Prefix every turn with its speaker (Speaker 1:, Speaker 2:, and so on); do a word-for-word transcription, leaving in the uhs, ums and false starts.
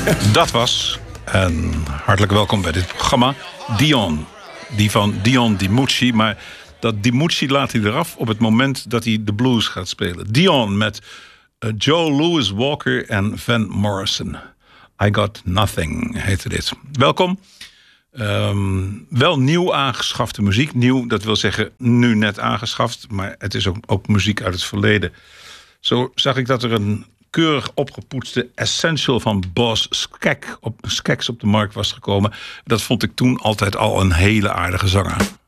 Speaker 1: Dat was, en hartelijk welkom bij dit programma, Dion. Die van Dion DiMucci, maar dat DiMucci laat hij eraf op het moment dat hij de blues gaat spelen. Dion met uh, Joe Louis Walker en Van Morrison. I Got Nothing heette dit. Welkom. Um, wel nieuw aangeschafte muziek. Nieuw, dat wil zeggen nu net aangeschaft, maar het is ook, ook muziek uit het verleden. Zo zag ik dat er een keurig opgepoetste Essential van Boz Scaggs op, Scaggs op de markt was gekomen. Dat vond ik toen altijd al een hele aardige zanger.